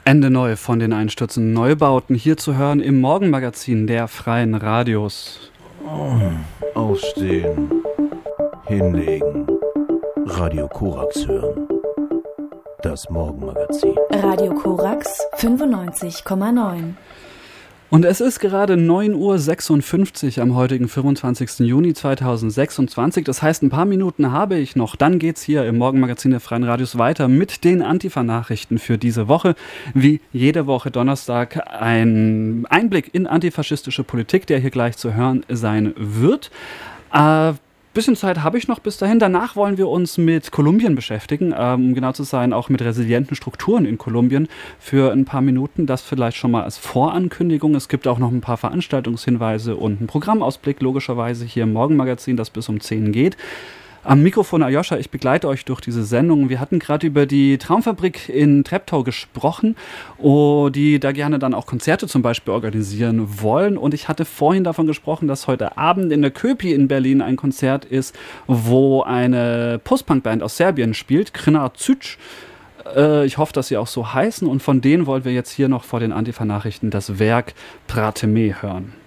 Ende neu von den einstürzenden Neubauten hier zu hören im Morgenmagazin der Freien Radios. Aufstehen, hinlegen, Radio Korax hören. Das Morgenmagazin. Radio Korax 95,9. Und es ist gerade 9:56 Uhr am heutigen 25. Juni 2026. Das heißt, ein paar Minuten habe ich noch. Dann geht's hier im Morgenmagazin der Freien Radios weiter mit den Antifa-Nachrichten für diese Woche. Wie jede Woche Donnerstag ein Einblick in antifaschistische Politik, der hier gleich zu hören sein wird. Bisschen Zeit habe ich noch bis dahin. Danach wollen wir uns mit Kolumbien beschäftigen, um genau zu sein, auch mit resilienten Strukturen in Kolumbien für ein paar Minuten. Das vielleicht schon mal als Vorankündigung. Es gibt auch noch ein paar Veranstaltungshinweise und einen Programmausblick, logischerweise hier im Morgenmagazin, das bis um 10 geht. Am Mikrofon Aljoscha, ich begleite euch durch diese Sendung. Wir hatten gerade über die Traumfabrik in Treptow gesprochen, die da gerne dann auch Konzerte zum Beispiel organisieren wollen. Und ich hatte vorhin davon gesprochen, dass heute Abend in der Köpi in Berlin ein Konzert ist, wo eine Post-Punk-Band aus Serbien spielt, Krna Cüc. Ich hoffe, dass sie auch so heißen. Und von denen wollen wir jetzt hier noch vor den Antifa-Nachrichten das Werk Prate Me hören.